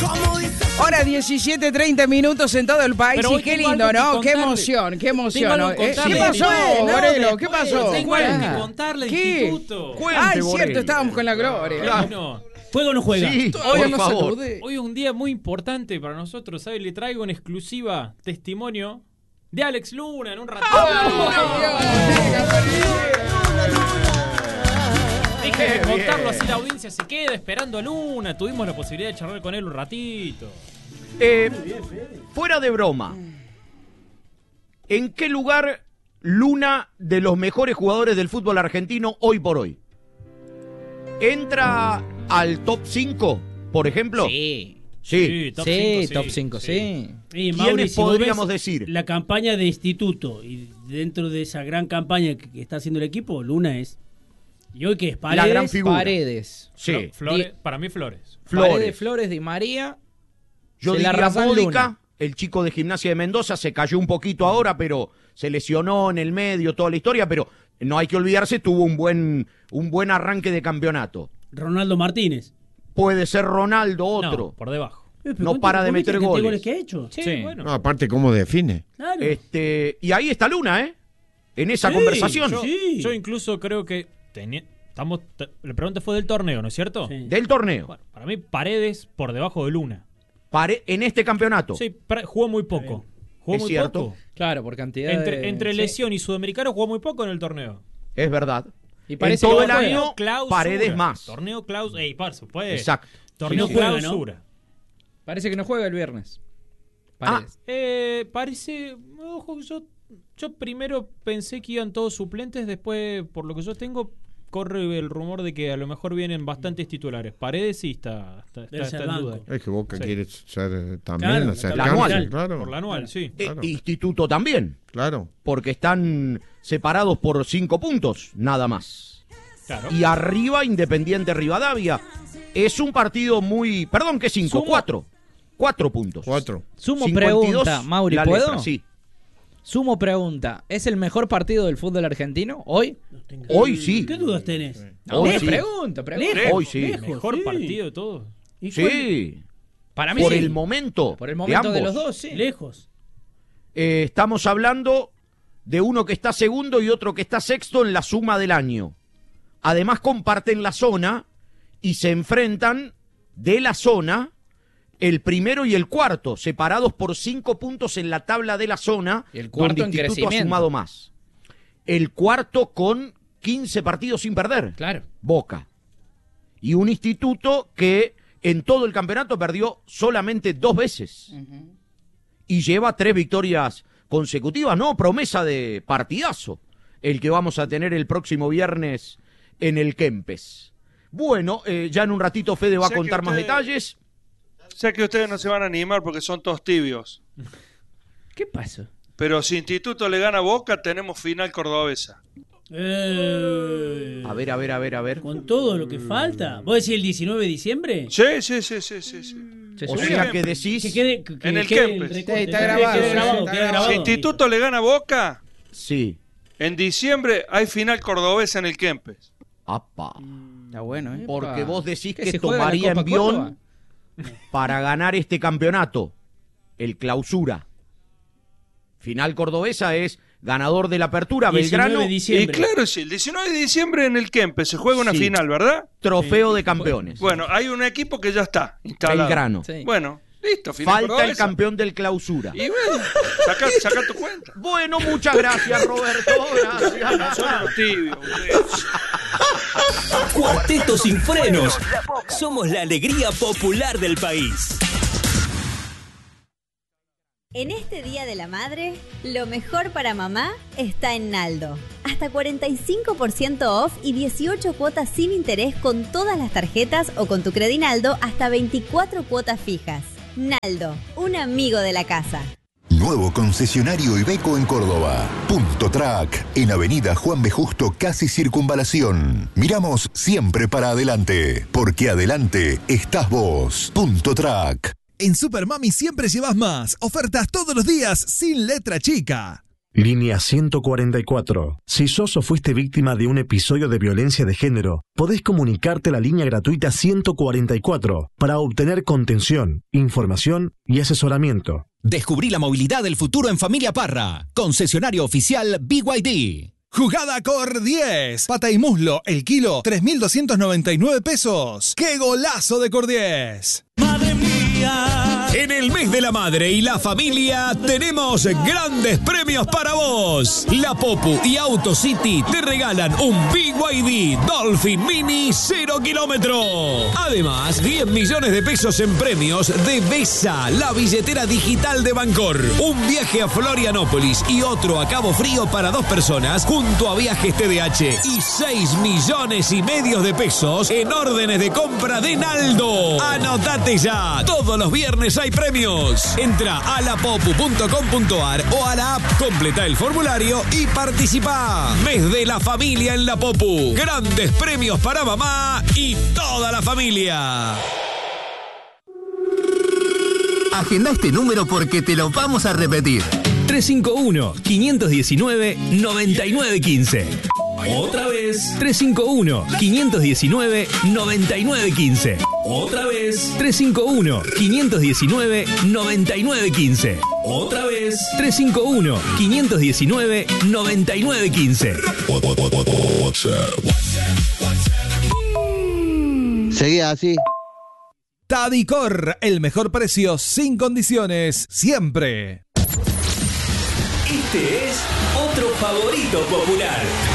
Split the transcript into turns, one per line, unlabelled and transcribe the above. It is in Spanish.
Hora 17:30 minutos en todo el país.
Pero
Y qué lindo, ¿no? Qué emoción, qué emoción. ¿Qué pasó, Borelo? ¿Qué pasó?
Tengo algo que contarle,
¿Qué?
instituto.
Ay, cierto, estábamos con la gloria.
No.
¿Juega o no juega?
Sí,
Todavía
por
no
favor.
saludé.
Hoy es un día muy importante para nosotros, ¿sabes? Le traigo en exclusiva testimonio de Alex Luna en un ratito. Deje de contarlo así, la audiencia se queda esperando a Luna. Tuvimos la posibilidad de charlar con él un ratito.
Fuera de broma, ¿en qué lugar Luna de los mejores jugadores del fútbol argentino hoy por hoy? ¿Entra al top 5, por ejemplo?
Sí.
Sí.
top
Sí,
5,
top 5, sí.
Y Mauri,
¿Quiénes
si vos
podríamos
ves
decir?
la campaña de instituto y dentro de esa gran campaña que está haciendo el equipo, Luna es. Y hoy que es Paredes.
La gran figura.
Paredes.
Sí.
Flores, para mí Flores.
Paredes, Flores, Di María.
Yo
se la
diría
arrasan
Módica,
Luna.
el chico de Gimnasia de Mendoza, se cayó un poquito ahora, pero se lesionó en el medio, toda la historia, pero no hay que olvidarse, tuvo un buen arranque de campeonato.
Ronaldo Martínez.
Puede ser Ronaldo otro.
No, por debajo.
Pero
No para de meter goles.
que ha hecho.
Sí, bueno.
No, aparte, ¿cómo define?
Claro.
Y ahí está Luna, ¿eh? En esa
Sí,
conversación.
Yo incluso creo que la pregunta fue del torneo, ¿no es cierto?
Sí.
Del torneo.
Bueno, para mí Paredes por debajo de Luna.
En este campeonato.
Sí, jugó muy poco. Jugó
Es
muy
cierto.
poco.
Claro, por cantidad
Entre
sí.
lesión y sudamericano jugó muy poco en el torneo.
Es verdad.
Y
En
parece
todo
que
el
no juega.
año,
Clausura.
Paredes más.
Torneo clausura. Ey, por supuesto.
Exacto.
Torneo
Sí, no juega,
clausura.
Parece que no juega el viernes. Paredes.
Parece. Ojo, yo primero pensé que iban todos suplentes. Después, por lo que yo tengo, corre el rumor de que a lo mejor vienen bastantes titulares. Paredes sí está
Debe ser
en
banco.
duda.
Es que Boca
Sí.
quiere ser también,
Claro,
hacer
la
cambio,
anual.
claro.
Por la anual, sí.
Claro.
Instituto también.
Claro.
Porque están separados por 5 puntos, nada más.
Claro.
Y arriba, Independiente Rivadavia. Es un partido muy. Perdón, ¿qué 5?
Sumo.
4. 4 puntos.
4.
Sumo
52,
pregunta, Mauri,
la
¿puedo?
letra, sí.
Sumo pregunta. ¿Es el mejor partido del fútbol argentino hoy?
Hoy sí.
¿Qué dudas tenés?
No,
Hoy sí.
pregunta.
Lejos,
Hoy sí.
lejos,
Mejor
sí.
partido de todos.
¿Y cuál?
Sí.
Para mí
Por
sí.
el momento.
Por el momento de
ambos.
los dos, sí.
Lejos.
Estamos hablando de uno que está segundo y otro que está sexto en la suma del año. Además comparten la zona y se enfrentan de la zona el primero y el cuarto, separados por 5 puntos en la tabla de la zona,
Y el cuarto
donde
en
Instituto ha
crecimiento.
sumado más. El cuarto con 15 partidos sin perder.
Claro.
Boca. Y un Instituto que en todo el campeonato perdió solamente 2 veces. Y lleva 3 victorias consecutivas, ¿no? Promesa de partidazo, el que vamos a tener el próximo viernes en el Kempes. Bueno, ya en un ratito Fede va a
Sé que
contar más
ustedes-
detalles.
Sé que ustedes no se van a animar porque son todos tibios.
¿Qué pasó?
Pero si Instituto le gana a Boca, tenemos final cordobesa.
A ver.
Con todo lo que falta. ¿Vos decís el 19 de diciembre?
Sí.
O sea que decís...
Que quede,
En el
quede
Kempes.
recorte,
Sí, está
que
grabado,
quede
sí,
grabado,
está
quede
grabado.
Si
grabado.
Instituto le gana a Boca,
Sí.
en diciembre hay final cordobesa en el Kempes.
Apa.
Está bueno, ¿eh?
Porque vos decís
¿Qué,
que
se juega la
tomaría
Copa
envión
Córdoba?
para ganar este campeonato. El clausura. Final cordobesa es ganador de la apertura,
19
Belgrano,
de
Y
diciembre.
claro, sí, el 19 de diciembre en el Kempes se juega una
Sí.
final, ¿verdad?
trofeo de campeones.
Bueno, hay un equipo que ya está instalado.
Belgrano.
Sí.
Bueno, listo, final
Falta el
cordobesa.
campeón del clausura.
Y bueno, saca tu cuenta.
Bueno, muchas gracias, Roberto. Gracias.
Son los tibios. ustedes.
Cuarteto sin frenos. Somos la alegría popular del país.
En este Día de la Madre, lo mejor para mamá está en Naldo. Hasta 45% off y 18 cuotas sin interés con todas las tarjetas o con tu Credinaldo hasta 24 cuotas fijas. Naldo, un amigo de la casa.
Nuevo concesionario Iveco en Córdoba. Punto Track, en Avenida Juan B. Justo, casi Circunvalación. Miramos siempre para adelante, porque adelante estás vos. Punto Track.
En Super Mami siempre llevas más. Ofertas todos los días sin letra chica. Línea 144. Si sos o fuiste víctima de un episodio de violencia de género, podés comunicarte a la línea gratuita 144 para obtener contención, información y asesoramiento.
Descubrí la movilidad del futuro en Familia Parra. Concesionario oficial BYD.
Jugada Cor 10. Pata y muslo, el kilo, 3.299 pesos. ¡Qué golazo de Cor 10!
¡Madre mía!
En el mes de la madre y la familia tenemos grandes premios para vos. La Popu y Auto City te regalan un BYD Dolphin Mini 0 kilómetro. Además, 10 millones de pesos en premios de Vesa, la billetera digital de Bancor. Un viaje a Florianópolis y otro a Cabo Frío para 2 personas junto a Viajes TDH. Y 6 millones y medio de pesos en órdenes de compra de Naldo. Anotate ya. Todos los viernes hay premios. Entra a lapopu.com.ar o a la app, completa el formulario y participa. Mes de la familia en La Popu. Grandes premios para mamá y toda la familia.
Agenda este número porque te lo vamos a repetir.
351-519-9915. Otra vez. 351-519-9915. Otra vez. 351-519-9915. Otra vez. 351-519-9915.
Seguí así.
Tadicor, el mejor precio sin condiciones, siempre.
Este es otro favorito popular.